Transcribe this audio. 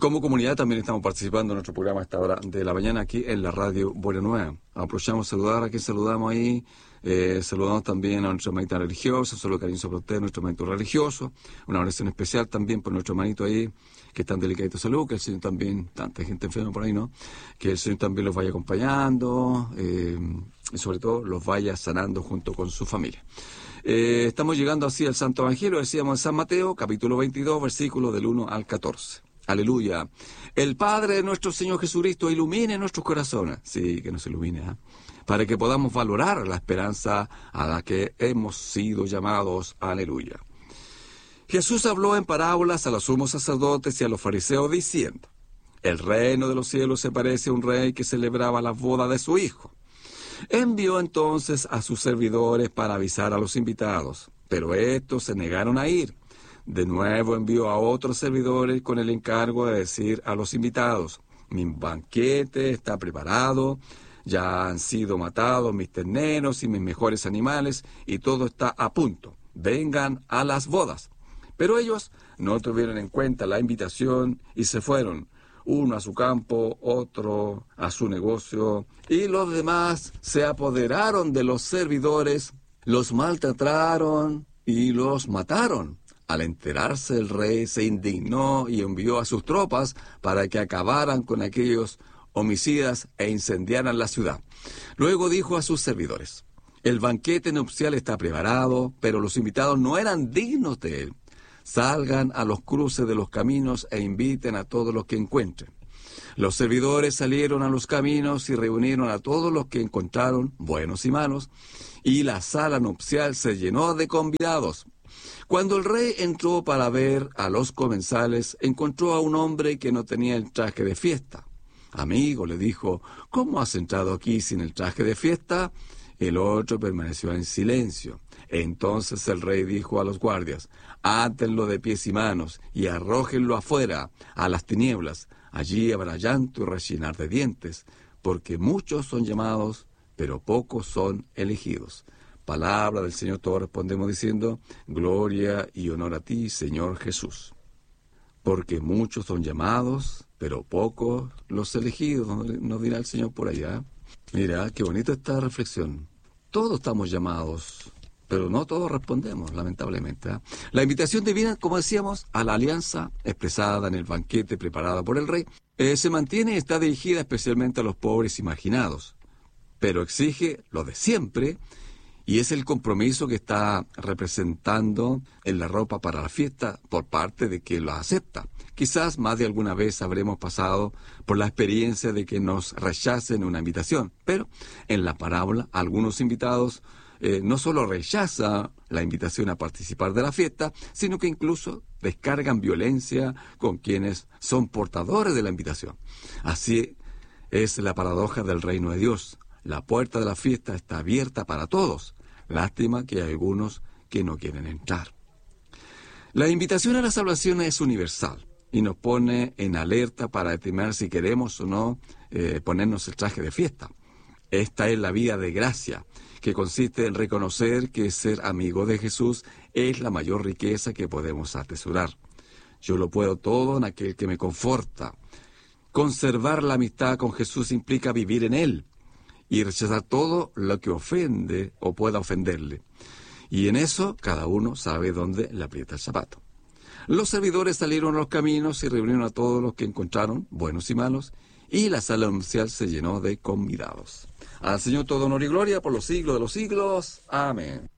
Como comunidad también estamos participando en nuestro programa a esta hora de la mañana aquí en la radio Buena Nueva. Aprovechamos a saludar a quien saludamos ahí. Saludamos también a nuestro hermanita religiosa, saludo cariñoso para usted, nuestro hermanito religioso. Una oración especial también por nuestro hermanito ahí, que está en delicadito salud, que el Señor también, tanta gente enferma por ahí, ¿no? Que el Señor también los vaya acompañando y sobre todo los vaya sanando junto con su familia. Estamos llegando así al Santo Evangelio, decíamos en San Mateo, capítulo 22, versículos del 1 al 14. Aleluya. El Padre de nuestro Señor Jesucristo ilumine nuestros corazones. Sí, que nos ilumine, para que podamos valorar la esperanza a la que hemos sido llamados. Aleluya. Jesús habló en parábolas a los sumos sacerdotes y a los fariseos diciendo: el reino de los cielos se parece a un rey que celebraba la boda de su hijo. Envió entonces a sus servidores para avisar a los invitados, pero estos se negaron a ir. De nuevo envió a otros servidores con el encargo de decir a los invitados: mi banquete está preparado, ya han sido matados mis terneros y mis mejores animales, y todo está a punto. Vengan a las bodas. Pero ellos no tuvieron en cuenta la invitación y se fueron, uno a su campo, otro a su negocio, y los demás se apoderaron de los servidores, los maltrataron y los mataron. Al enterarse el rey se indignó y envió a sus tropas para que acabaran con aquellos homicidas e incendiaran la ciudad. Luego dijo a sus servidores: el banquete nupcial está preparado, pero los invitados no eran dignos de él. Salgan a los cruces de los caminos e inviten a todos los que encuentren. Los servidores salieron a los caminos y reunieron a todos los que encontraron, buenos y malos, y la sala nupcial se llenó de convidados. Cuando el rey entró para ver a los comensales, encontró a un hombre que no tenía el traje de fiesta. Amigo, le dijo, ¿cómo has entrado aquí sin el traje de fiesta? El otro permaneció en silencio. Entonces el rey dijo a los guardias: átenlo de pies y manos y arrójenlo afuera, a las tinieblas. Allí habrá llanto y rechinar de dientes, porque muchos son llamados, pero pocos son elegidos. Palabra del Señor, todos respondemos diciendo: gloria y honor a ti, Señor Jesús. Porque muchos son llamados, pero pocos los elegidos, nos dirá el Señor por allá. Mira, qué bonita esta reflexión. Todos estamos llamados, pero no todos respondemos, lamentablemente. La invitación divina, como decíamos, a la alianza expresada en el banquete preparado por el rey, se mantiene y está dirigida especialmente a los pobres y marginados, pero exige lo de siempre. Y es el compromiso que está representando en la ropa para la fiesta por parte de quien lo acepta. Quizás más de alguna vez habremos pasado por la experiencia de que nos rechacen una invitación, pero en la parábola algunos invitados no solo rechazan la invitación a participar de la fiesta, sino que incluso descargan violencia con quienes son portadores de la invitación. Así es la paradoja del reino de Dios. La puerta de la fiesta está abierta para todos. Lástima que hay algunos que no quieren entrar. La invitación a la salvación es universal y nos pone en alerta para determinar si queremos o no ponernos el traje de fiesta. Esta es la vida de gracia, que consiste en reconocer que ser amigo de Jesús es la mayor riqueza que podemos atesorar. Yo lo puedo todo en aquel que me conforta. Conservar la amistad con Jesús implica vivir en Él y rechazar todo lo que ofende o pueda ofenderle. Y en eso cada uno sabe dónde le aprieta el zapato. Los servidores salieron a los caminos y reunieron a todos los que encontraron, buenos y malos, y la sala nupcial se llenó de convidados. Al Señor todo honor y gloria por los siglos de los siglos. Amén.